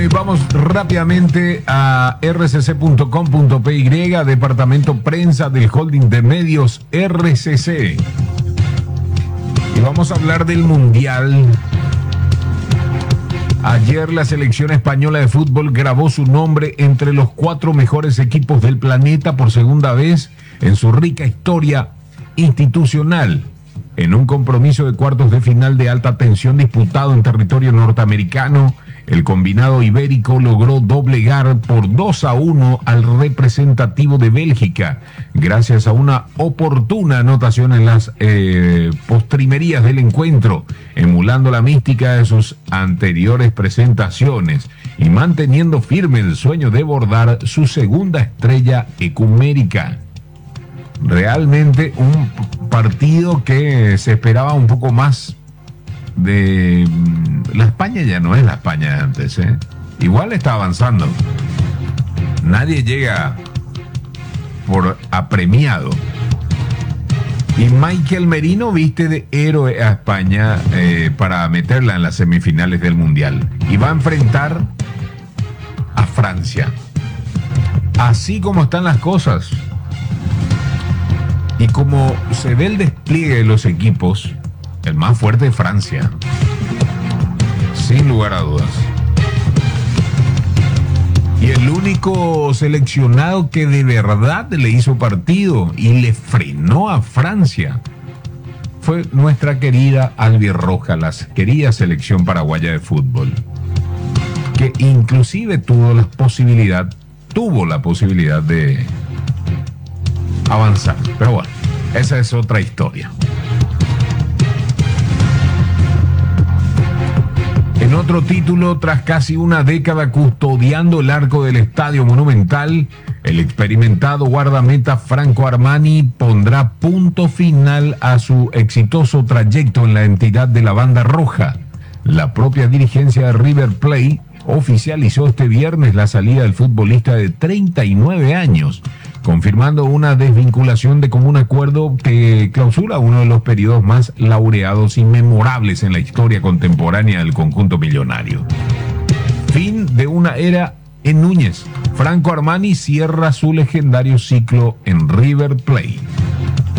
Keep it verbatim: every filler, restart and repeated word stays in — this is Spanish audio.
y vamos rápidamente a r c c punto com punto p y, departamento prensa del holding de medios R C C. Y vamos a hablar del Mundial. Ayer la selección española de fútbol grabó su nombre entre los cuatro mejores equipos del planeta por segunda vez en su rica historia institucional, en un compromiso de cuartos de final de alta tensión disputado en territorio norteamericano. El combinado ibérico logró doblegar por dos a uno al representativo de Bélgica, gracias a una oportuna anotación en las eh, postrimerías del encuentro, emulando la mística de sus anteriores presentaciones y manteniendo firme el sueño de bordar su segunda estrella ecumérica. Realmente un partido que se esperaba un poco más de... La España ya no es la España de antes, ¿eh? Igual está avanzando. Nadie llega por apremiado. Y Michael Merino viste de héroe a España eh, para meterla en las semifinales del Mundial. Y va a enfrentar a Francia. Así como están las cosas y como se ve el despliegue de los equipos, el más fuerte es Francia, sin lugar a dudas. Y el único seleccionado que de verdad le hizo partido y le frenó a Francia fue nuestra querida albirroja, la querida selección paraguaya de fútbol, que inclusive tuvo la posibilidad, tuvo la posibilidad de avanzar. Pero bueno, esa es otra historia. En otro título, tras casi una década custodiando el arco del Estadio Monumental, el experimentado guardameta Franco Armani pondrá punto final a su exitoso trayecto en la entidad de la Banda Roja. La propia dirigencia de River Plate oficializó este viernes la salida del futbolista de treinta y nueve años, confirmando una desvinculación de común acuerdo que clausura uno de los periodos más laureados y memorables en la historia contemporánea del conjunto millonario. Fin de una era en Núñez. Franco Armani cierra su legendario ciclo en River Plate.